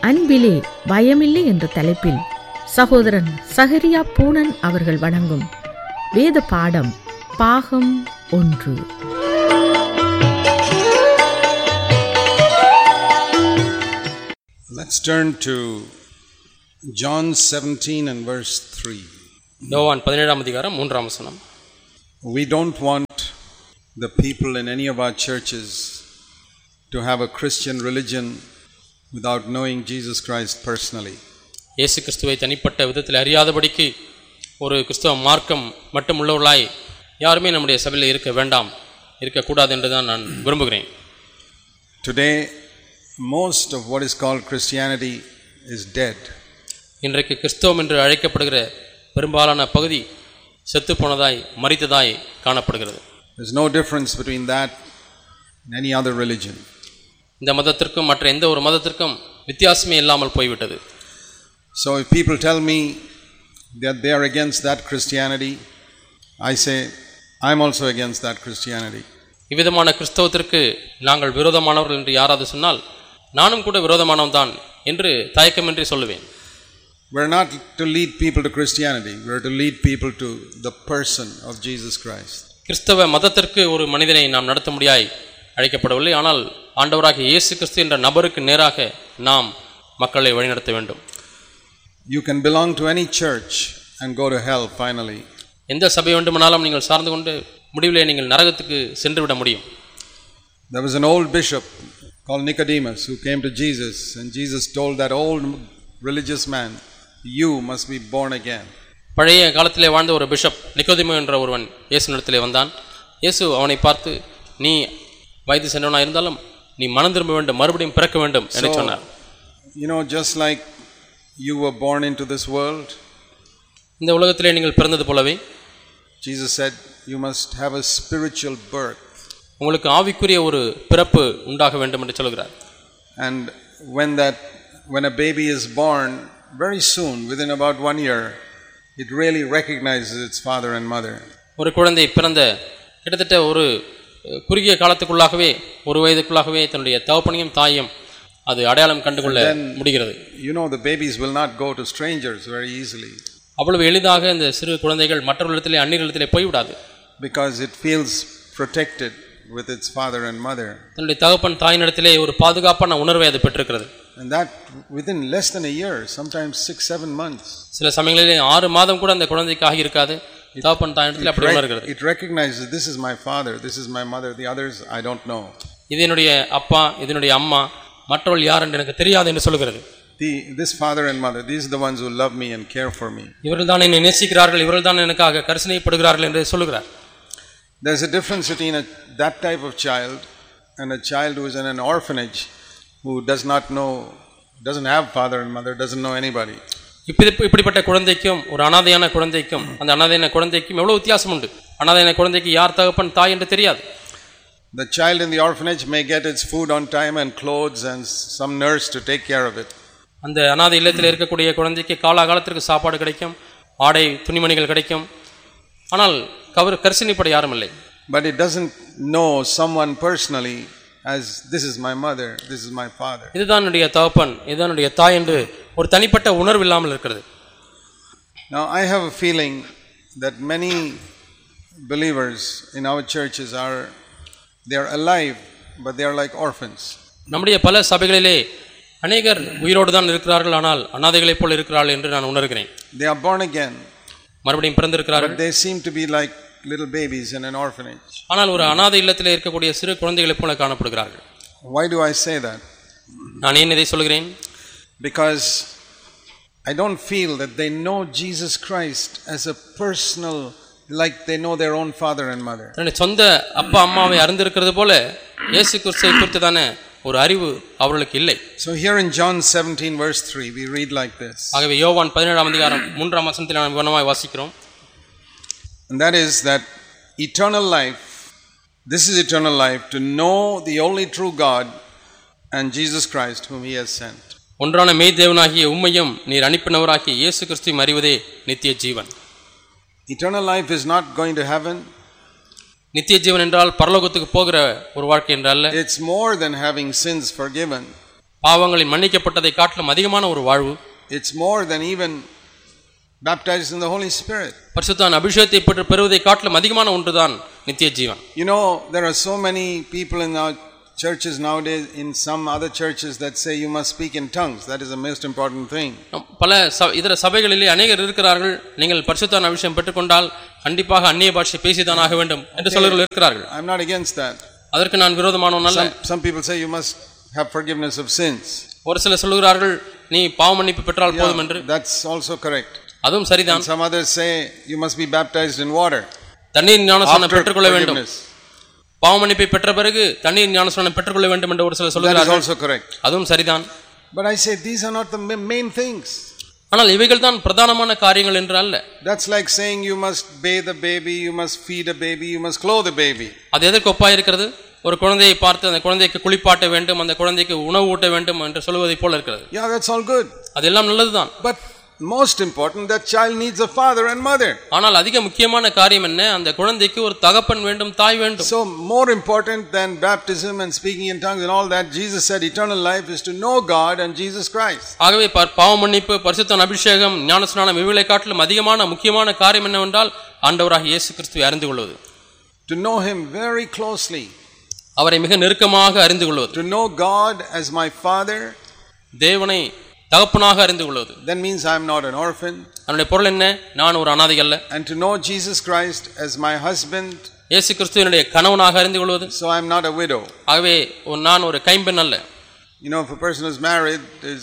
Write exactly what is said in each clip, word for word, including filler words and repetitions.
அன்பிலே பயமில்லை என்ற தலைப்பில் சகோதரன் சகரியா பூனன் அவர்கள் வழங்கும் வேத பாடம் பாகம் ஒன்று. Let's turn to John seventeen and verse three. யோவான் பதினேழாம் அதிகாரம் மூன்றாம் வசனம். We don't want the people in any of our churches to have a Christian religion without knowing Jesus Christ personally. இயேசு கிறிஸ்துவை தனிப்பட்ட விதத்தில் அறியாதபடிக்கு ஒரு கிறிஸ்தவ மார்க்கம் மட்டும் உள்ளவர்களாய் யாருமே நம்முடைய சபையில் இருக்க வேண்டாம், இருக்கக்கூடாது என்று தான் நான் விரும்புகிறேன். Today, most of what is called Christianity is dead. இன்றைக்கு கிறிஸ்தவம் என்று அழைக்கப்படுகிற பெரும்பாலான பகுதி செத்து போனதாய் மரித்ததாய் காணப்படுகிறது. There's no difference between that and any other religion. இந்த மதத்திற்கும் மற்ற எந்த ஒரு மதத்திற்கும் வித்தியாசமே இல்லாமல் போய்விட்டது. So if people tell me that they are against that Christianity, I say I'm also against that Christianity. இவ்விதமான கிறிஸ்தவத்திற்கு நாங்கள் விரோதமானவர்கள் என்று யாராவது சொன்னால் நானும் கூட விரோதமானவன் தான் என்று தயக்கமின்றி சொல்லுவேன். We're not to lead people to Christianity. We're to lead people to the person of Jesus Christ. கிறிஸ்தவ மதத்திற்கு ஒரு மனிதனை நாம் நடத்த முடியாய் அழைக்கப்படவில்லை, ஆனால் ஆண்டவராகிய இயேசு கிறிஸ்து என்ற நபருக்கு நேராக நாம் மக்களை வழிநடத்த வேண்டும். You can belong to any church and go to hell finally. எந்த சபை வேண்டுமானாலும் நீங்கள் சார்ந்து கொண்டு முடிவிலே நீங்கள் நரகத்துக்கு சென்று விட முடியும். There was an old bishop called Nicodemus who came to Jesus, and Jesus told that old religious man, you must be born again. பழைய காலத்திலே வாழ்ந்த ஒரு பிஷப் நிக்கோதேமு என்ற ஒருவன் இயேசுவிடத்திலே வந்தான். இயேசு அவனை பார்த்து, நீ வயது சென்றவனாக இருந்தாலும் நீ மனம் திரும்ப வேண்டும், மறுபடியும் பிறக்க வேண்டும் என்று சொன்னார். You know, just like you were born into this world, இந்த உலகத்திலே நீங்கள் பிறந்தது போலவே Jesus said you must have a spiritual birth. உங்களுக்கு ஆவிக்குரிய ஒரு பிறப்பு உண்டாக வேண்டும் என்று சொல்கிறார். And when that when a baby is born, very soon, within about one year, it really recognizes its father and mother. ஒரு குழந்தை பிறந்த கிட்டத்தட்ட ஒரு குறுகிய காலத்துக்குள்ளாகவே ஒரு வயதுக்குள்ளாகவே தன்னுடைய தகப்பனையும் தாயையும் அது அடையாளம் கண்டுகொள்ள முடிகிறது. You know, the babies will not go to strangers very easily. அவ்வளவு எளிதாக இந்த சிறு குழந்தைகள் மற்றவர்களிடத்திலே அந்நியர்களிடத்திலே போய்விடாது. Because it feels protected with its father and mother. தன்னுடைய தகப்பன் தாயினிடத்திலே ஒரு பாதுகாப்பான உணர்வை அது பெற்றிருக்கிறது. And that within less than a year, sometimes six seven months. சில சமயங்களிலே ஆறு மாதம் கூட அந்த குழந்தைக்கு ஆகி இருக்காது. தகப்பன் தாயினிடத்திலே அப்படி உணர்கிறது. It recognizes this is my father, this is my mother, the others I don't know. இது என்னுடைய அப்பா, இது என்னுடைய அம்மா, மற்றவர்கள் யார் என்று எனக்கு தெரியாது என்று சொல்கிறது. The this father and mother, these are the ones who love me and care for me. இவர்கள் தான் என்னை நேசிக்கிறார்கள், இவர்கள் தான் எனக்காக கரிசனைப்படுகிறார்கள் என்று சொல்கிறார். There's a difference between a, that type of child and a child who is in an orphanage, who does not know, doesn't have father and mother, doesn't know anybody. இப்படி இப்படிப்பட்ட குழந்தைக்கும் ஒரு அனாதையான குழந்தைக்கும் அந்த அனாதையான குழந்தைக்கும் எவ்வளவு வித்தியாசம் உண்டு. அனாதையான குழந்தைக்கு யார் தகப்பன் தாய் என்று தெரியாது. The child in the orphanage may get its food on time and clothes and some nurse to take care of it. அந்த அனாதை இல்லத்தில் இருக்கக்கூடிய குழந்தைக்கு காலாகாலத்திற்கு சாப்பாடு கிடைக்கும், ஆடை துணிமணிகள் கிடைக்கும், ஆனால் கவர் கரிசனைப்பட யாரும் இல்லை. But it doesn't know someone personally as this is my mother, this is my father. இதுதான் என்னுடைய தகப்பன், இதுதான் என்னுடைய தாய் என்று ஒரு தனிப்பட்ட உணர்வு இல்லாமல் இருக்கிறது. Now I have a feeling that many believers in our churches are they are alive but they are like orphans. நம்முடைய பல சபைகளிலே அநேகர் உயிரோடு தான் இருக்கிறார்கள், ஆனால் அனாதைகளைப் போல இருக்கிறார்கள் என்று நான் உணர்கிறேன். They are born again, மறுபடியும் பிறந்திருக்கிறார்கள். but they seem to be like little babies in an orphanage. ஆனால் ஒரு அனாதை இல்லத்திலே இருக்கக்கூடிய சிறு குழந்தைகளைப் போல காணப்படுகிறார்கள். Why do I say that? நான் ஏன் இதை சொல்கிறேன்? Because I don't feel that they know Jesus Christ as a personal, like they know their own father and mother. தன்னுடைய சொந்த அப்பா அம்மாவை அறிந்திருக்கிறது போல இயேசு கிறிஸ்துவை குறித்ததான ஒரு அறிவு அவர்களுக்கு இல்லை. So here in John seventeen verse three we read like this. ஆகவே யோவான் பதினேழாம் அதிகாரம் மூன்றாம் வசனத்தில் நாம் விவரமாய் வாசிக்கிறோம். And that is that eternal life, this is eternal life, to know the only true God and Jesus Christ whom he has sent. ஒன்றான மெய் தேவனாகிய உம்மையும் நீர் அனுப்பினவராகிய இயேசு கிறிஸ்துவையும் அறிவதே நித்திய ஜீவன். Eternal life is not going to heaven. நித்திய ஜீவன் என்றால் பரலோகத்துக்கு போகிற ஒரு வாழ்க்கை என்றல்ல. It's more than having sins forgiven. பாவங்களில் மன்னிக்கப்பட்டதை காட்டிலும் அதிகமான ஒரு வாழ்வு. It's more than even baptized in the Holy Spirit. பரிசுத்த அபிஷேகத்தை பெற்று பெறுவதை காட்டிலும் அதிகமான ஒன்றுதான் நித்திய ஜீவன். You know, there are so many people in our churches nowadays, in some other churches, that say you must speak in tongues. That is the most important thing. பல இதர சபைகளிலே அநேகர் இருக்கிறார்கள், நீங்கள் பரிசுத்த அபிஷேகம் பெற்றுக்கொண்டால் கண்டிப்பாக அந்நிய பாஷை பேசிதான் ஆக வேண்டும் என்று சொல்லுகிறவர்கள் இருக்கிறார்கள். I'm not against that. அதற்கு நான் விரோதமானவன் அல்ல. Some people say you must have forgiveness of sins. ஒரு சிலர் சொல்லுகிறார்கள் நீ பாவ மன்னிப்பு பெற்றால் போதும் என்று. That's also correct. அதுவும் சரிதான். Some others say you must be baptized in water. தண்ணீர் ஞானஸ்நானம் பெற்றுக்கொள்ள வேண்டும். பாவ மன்னிப்பை பெற்ற பிறகு தண்ணீர் ஞானஸ்நானம் பெற்றுக்கொள்ள வேண்டும் என்று ஒரு சிலர் சொல்லுகிறார்கள். That is also correct. அதுவும் சரிதான். But I say these are not the main things. ஆனால் இவைகள் தான் பிரதானமான காரியங்கள் என்று அல்ல. That's like saying you must bathe a baby, you must feed a baby, you must clothe a baby. அது எதற்கு ஒப்பாய் இருக்கிறது? ஒரு குழந்தையை பார்த்து அந்த குழந்தைக்கு குளிப்பாட்ட வேண்டும், அந்த குழந்தைக்கு உணவு ஊட்ட வேண்டும் என்று சொல்வதை போல இருக்கிறது. Yeah, that's all good. அதெல்லாம் நல்லதுதான். But most important, that child needs a father and mother. ஆனால் அதிக முக்கியமான காரியம் என்ன? அந்த குழந்தைக்கு ஒரு தகப்பன் வேண்டும், தாய் வேண்டும். So more important than baptism and speaking in tongues and all that, Jesus said eternal life is to know God and Jesus Christ. ஆகவே பாவ மன்னிப்பு, பரிசுத்த அபிஷேகம், ஞானஸ்நானம் இவைகளை காட்டிலும் அதிகமான முக்கியமான காரியம் என்னவென்றால் ஆண்டவராகிய இயேசு கிறிஸ்துவை அறிந்து கொள்வது. To know him very closely. அவரை மிக நெருக்கமாக அறிந்து கொள்வது. To know God as my father. தேவனை தகப்பனாக அறிந்து கொள்வது. That means I am not an orphan. அதனுடைய பொருள் என்ன? நான் ஒரு அனாதை அல்ல. And to know Jesus Christ as my husband. இயேசு கிறிஸ்துவினுடைய கணவனாக அறிந்து கொள்வது. So I am not a widow. ஆகவே நான் ஒரு கைம்பெண் அல்ல. You know, if a person is married, is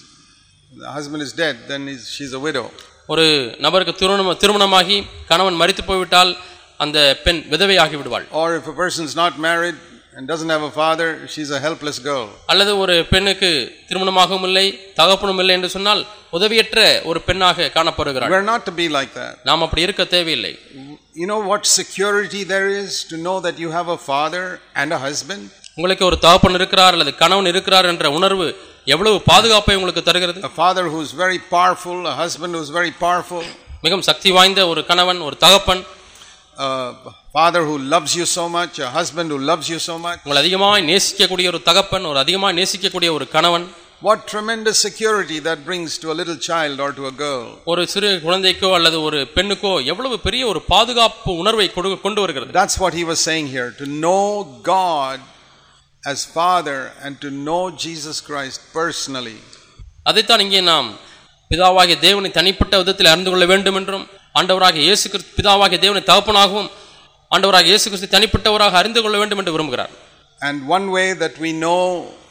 the husband is dead, then she's a widow. ஒரு நபருக்கு திருமணம் திருமணமாகி கணவன் மரித்து போய்விட்டால் அந்த பெண் விதவையாகி விடுவாள். Or if a person is not married and doesn't have a father, she's a helpless girl. அல்லது ஒரு பெண்ணுக்கு திருமணமாகவும் இல்லை, தகப்பனும் இல்லை என்று சொன்னால் உதவியற்ற ஒரு பெண்ணாக காணப்படுகிறாள். We are not to be like that. நாம் அப்படி இருக்க தேவையில்லை. You know what security there is to know that you have a father and a husband? உங்களுக்கு ஒரு தகப்பன் இருக்கிறார் அல்லது கணவன் இருக்கிறார் என்ற உணர்வு எவ்வளவு பாதுகாப்பை உங்களுக்கு தருகிறது. A father who is very powerful, a husband who is very powerful. மிகவும் சக்தி வாய்ந்த ஒரு கணவன், ஒரு தகப்பன். A father who loves you so much, a husband who loves you so much. உங்களை அதிகமாக நேசிக்கக்கூடிய ஒரு தகப்பன், ஒரு அதிகமாக நேசிக்கக்கூடிய ஒரு கணவன். What tremendous security that brings to a little child or to a girl. ஒரு சிறு குழந்தைக்கோ அல்லது ஒரு பெண்ணுக்கோ எவ்வளவு பெரிய ஒரு பாதுகாப்பு உணர்வை கொண்டு வருகிறது. That's what he was saying here, to know God as Father and to know Jesus Christ personally. அதைத்தான் இங்கே நாம் பிதாவாகிய தேவனை தனிப்பட்ட விதத்தில் அறிந்து கொள்ள வேண்டும் என்றும், ஆண்டவராகிய இயேசு கிறிஸ்து பிதாவாகிய தேவனை தகப்பனாகவும் ஆண்டவராகிய இயேசு கிறிஸ்து தனிப்பட்டவராக அறிந்து கொள்ள வேண்டும் என்று விரும்புகிறார். And one way that we know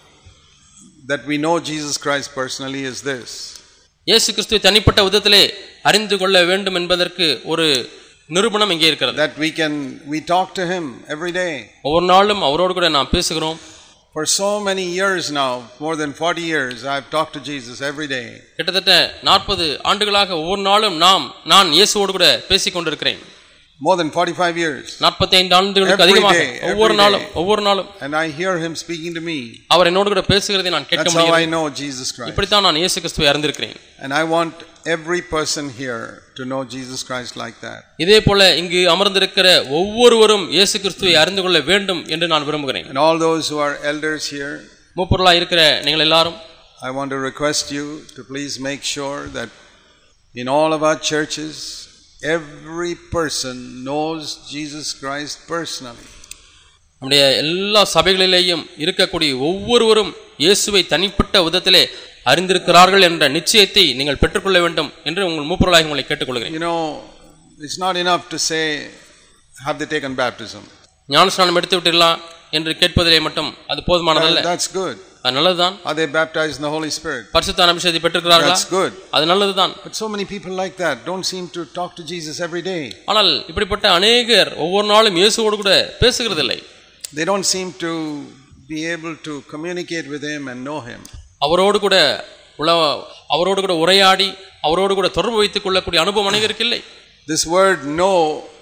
that we know Jesus Christ personally is this. இயேசு கிறிஸ்துவை தனிப்பட்ட விதத்திலே அறிந்து கொள்ள வேண்டும் என்பதற்கு ஒரு நிரூபணம் இங்கே இருக்கிறது. That we can we talk to him every day. ஒவ்வொரு நாளும் அவரோடு கூட நாம் பேசுகிறோம். For so many years now, more than forty years, I have talked to Jesus every day. கிட்டத்தட்ட நாற்பது ஆண்டுகளாக ஒவ்வொரு நாளும் நாம் நான் இயேசுவோடு கூட பேசிக் கொண்டிருக்கிறேன். More than forty-five years. நாற்பத்தி ஐந்து ஆண்டுகளுக்கு அதிகமாக ஒவ்வொரு நாளும் ஒவ்வொரு நாளும் And I hear him speaking to me. அவர் என்னோடு கூட பேசுகிறதை நான் கேட்க முடியும். That's how I know Jesus Christ. இப்படி தான் நான் இயேசு கிறிஸ்துவை அறிந்திருக்கிறேன். And I want every person here to know Jesus Christ like that. இதே போல இங்கு அமர்ந்திருக்கிற ஒவ்வொருவரும் இயேசு கிறிஸ்துவை அறிந்து கொள்ள வேண்டும் என்று நான் விரும்புகிறேன். And all those who are elders here, மூப்பொருளாய் இருக்கிற நீங்கள் எல்லாரும், I want to request you to please make sure that in all of our churches every person knows Jesus Christ personally. நம்முடைய எல்லா சபைகளிலேயும் இருக்கக்கூடிய ஒவ்வொருவரும் இயேசுவை தனிப்பட்ட விதத்திலே அறிந்திருக்கிறார்கள் என்ற நிச்சயத்தை நீங்கள் பெற்றுக்கொள்ள வேண்டும் என்று உங்கள் மூப்பொருளாக உங்களை கேட்டுக்கொள்கிறேன். You know, it's not enough to say have they taken baptism. ஞானஸ்நானம் எடுத்து விட்டீர்களா என்று கேட்பதிலே மட்டும் அது போதுமானதல்ல. That's good. அது நல்லதுதான். Are they baptized in the Holy Spirit? பரிசுத்த அபிஷேகத்தை பெற்றுக்கிறார்களா? That's good. அது நல்லதுதான். But so many people like that don't seem to talk to Jesus every day. ஆனால் இப்படிப்பட்ட அநேகர் ஒவ்வொரு நாளும் இயேசுவோடு கூட பேசுகிறதில்லை. They don't seem to be able to communicate with him and know him. அவரோடு கூட உள்ள அவரோடு கூட உரையாடி அவரோடு கூட தொடர்பு வைத்துக் கொள்ளக்கூடிய அனுபவம் அநேகருக்கு இல்லை. This word know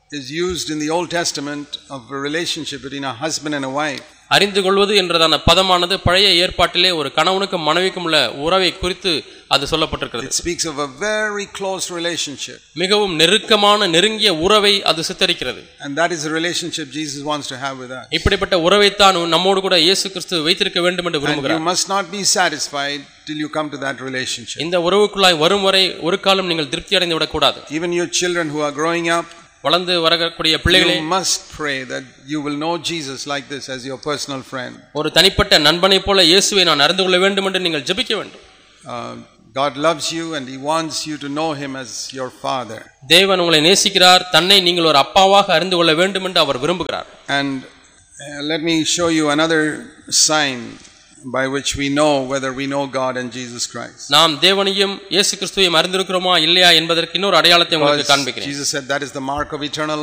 is used in the Old Testament of a relationship between a husband and a wife. அறிந்து கொள்வது என்றதான பதமானது பழைய ஏற்பாட்டிலே ஒரு கணவனுக்கும் மனைவிக்கும் உள்ள உறவை குறித்து அது சொல்லப்பட்டிருக்கிறது. It speaks of a very close relationship. மிகவும் நெருக்கமான நெருங்கிய உறவை அது சித்தரிக்கிறது. And that is the relationship Jesus wants to have with us. இப்படிப்பட்ட உறவை தான் நம்மோடு கூட இயேசு கிறிஸ்து வைத்திருக்க வேண்டும் என்று விரும்புகிறார். You must not be satisfied till you come to that relationship. இந்த உறவுக்குள்ளாய் வரும் வரை ஒரு காலம் நீங்கள் திருப்தி அடைந்து விடக் கூடாது. Even your children who are growing up, வளர்ந்து வரக்கூடிய பிள்ளைகளே, you must pray that you will know Jesus like this as your personal friend. ஒரு தனிப்பட்ட நண்பனை போல இயேசுவை நான் அறிந்து கொள்ள வேண்டும் என்று நீங்கள் ஜெபிக்க வேண்டும். Uh, God loves you and he wants you to know him as your father. தேவன் உங்களை நேசிக்கிறார், தன்னை நீங்கள் ஒரு அப்பாவாக அறிந்து கொள்ள வேண்டும் என்று அவர் விரும்புகிறார். And uh, let me show you another sign by which we know whether we know God and Jesus Christ. நாம் தேவனையும் இயேசு கிறிஸ்துவையும் அறிந்திருக்கிறோமா இல்லையா என்பதற்கு இன்னொரு அடையாளத்தை உங்களுக்கு காண்பிக்கிறேன். Jesus said that is the mark of eternal